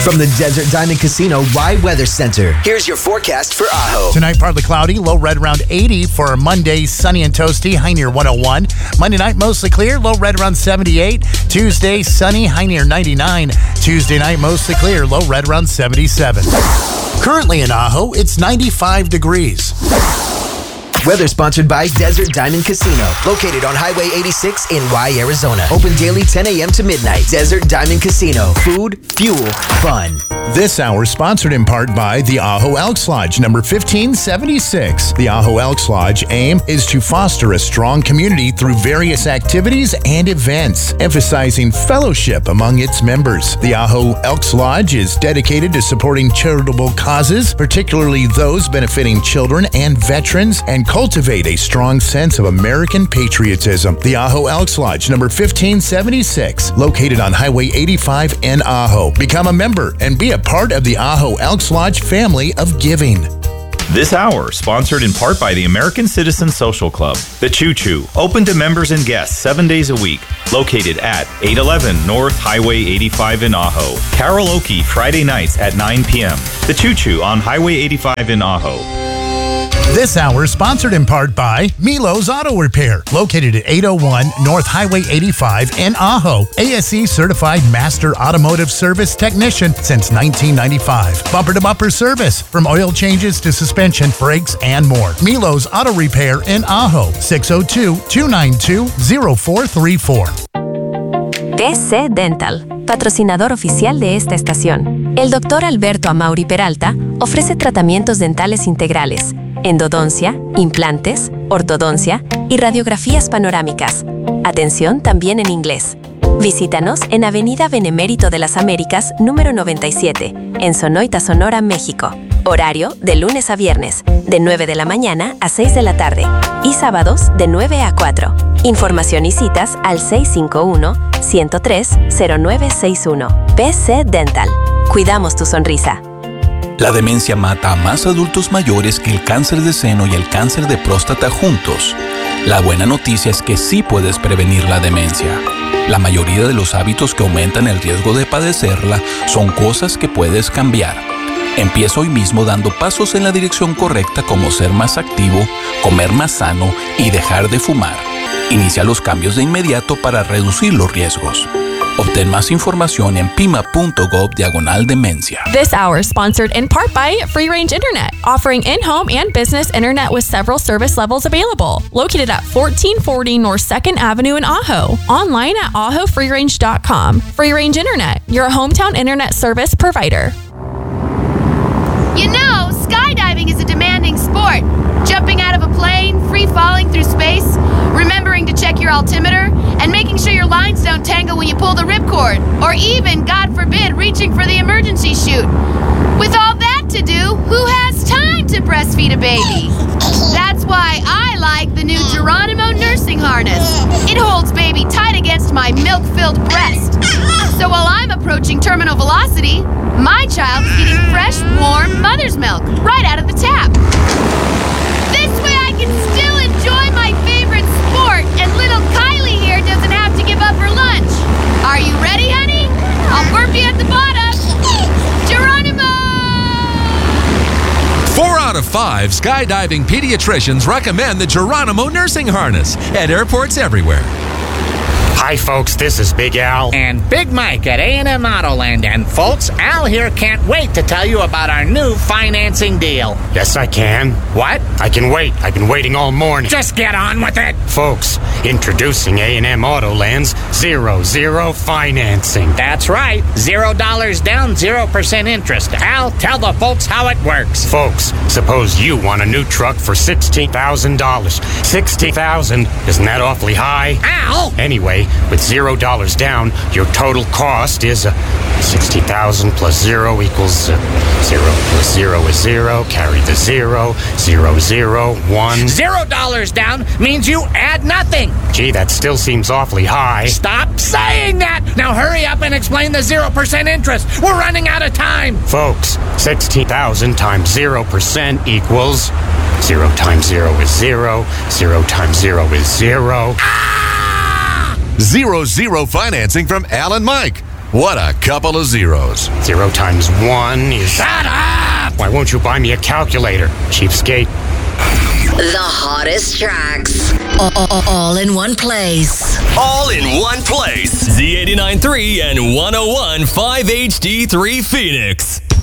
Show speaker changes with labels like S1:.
S1: From the Desert Diamond Casino Y Weather Center, here's your forecast for Ajo.
S2: Tonight, partly cloudy, low red around 80 for Monday, sunny and toasty, high near 101. Monday night, mostly clear, low red around 78. Tuesday, sunny, high near 99. Tuesday night, mostly clear, low red around 77. Currently in Ajo, it's 95 degrees.
S1: Weather sponsored by Desert Diamond Casino, located on Highway 86 in Y, Arizona. Open daily 10 a.m. to midnight. Desert Diamond Casino. Food, fuel, fun.
S2: This hour sponsored in part by the Ajo Elks Lodge, number 1576. The Ajo Elks Lodge aim is to foster a strong community through various activities and events, emphasizing fellowship among its members. The Ajo Elks Lodge is dedicated to supporting charitable causes, particularly those benefiting children and veterans, and cultivate a strong sense of American patriotism. The Ajo Elks Lodge, number 1576, located on Highway 85 in Ajo. Become a member and be a part of the Ajo Elks Lodge family of giving.
S3: This hour, sponsored in part by the American Citizen Social Club. The Choo Choo, open to members and guests 7 days a week. Located at 811 North Highway 85 in Ajo. Karaoke Friday nights at 9 p.m. The Choo Choo on Highway 85 in Ajo.
S2: This hour sponsored in part by Milo's Auto Repair, located at 801 North Highway 85 in Ajo. ASE certified master automotive service technician since 1995. Bumper-to-bumper service, from oil changes to suspension, brakes, and more. Milo's Auto Repair in Ajo, 602-292-0434.
S4: TC Dental, patrocinador oficial de esta estación. El Dr. Alberto Amaury Peralta ofrece tratamientos dentales integrales, endodoncia, implantes, ortodoncia y radiografías panorámicas. Atención también en inglés. Visítanos en Avenida Benemérito de las Américas, número 97, en Sonoita, Sonora, México. Horario de lunes a viernes, de 9 de la mañana a 6 de la tarde y sábados de 9 a 4. Información y citas al 651-103-0961. PC Dental. Cuidamos tu sonrisa.
S5: La demencia mata a más adultos mayores que el cáncer de seno y el cáncer de próstata juntos. La buena noticia es que sí puedes prevenir la demencia. La mayoría de los hábitos que aumentan el riesgo de padecerla son cosas que puedes cambiar. Empieza hoy mismo dando pasos en la dirección correcta, como ser más activo, comer más sano y dejar de fumar. Inicia los cambios de inmediato para reducir los riesgos. Obtén más información en pima.gov/demencia.
S6: This hour is sponsored in part by Free Range Internet, offering in-home and business internet with several service levels available. Located at 1440 North 2nd Avenue in Ajo. Online at ajofreerange.com. Free Range Internet, your hometown internet service provider.
S7: You know, skydiving is a demanding sport. Jumping out of a plane, free falling through space, remembering to check your altimeter, and making sure your lines don't tangle when you pull the ripcord, or even, God forbid, reaching for the emergency chute. With all that to do, who has time to breastfeed a baby? That's why I like the new Geronimo nursing harness. It holds baby tight against my milk-filled breast. So while I'm approaching terminal velocity, my child is getting fresh, warm mother's milk right out of the tap. This way I can still enjoy my favorite sport, and little Kylie here doesn't have to give up her lunch. Are you ready, honey? I'll burp you at the bottom. Geronimo!
S8: 4 out of 5 skydiving pediatricians recommend the Geronimo nursing harness at airports everywhere.
S9: Hi, folks, this is Big Al.
S10: And Big Mike at A&M Autoland. And, folks, Al here can't wait to tell you about our new financing deal.
S9: Yes, I can.
S10: What?
S9: I can wait. I've been waiting all morning.
S10: Just get on with it.
S9: Folks, introducing A&M Autoland's 0-0 financing.
S10: That's right. $0 down, 0% interest. Al, tell the folks how it works.
S9: Folks, suppose you want a new truck for $16,000. $60,000, isn't that awfully high?
S10: Al!
S9: Anyway, with $0 down, your total cost is $60,000 plus 0 equals 0 plus 0 is 0. Carry the 0. 0, 0, 1.
S10: $0 down means you add nothing.
S9: Gee, that still seems awfully high.
S10: Stop saying that! Now hurry up and explain the 0% interest. We're running out of time.
S9: Folks, 16,000 times 0% equals 0 times 0 is 0. 0 times 0 is 0.
S8: 0-0 financing from Al and Mike. What a couple of zeros.
S9: 0 times 1 is...
S10: Shut up!
S9: Why won't you buy me a calculator, cheapskate?
S11: The hottest tracks. All in one place.
S12: All in one place. Z89.3 and 101.5 HD3 Phoenix.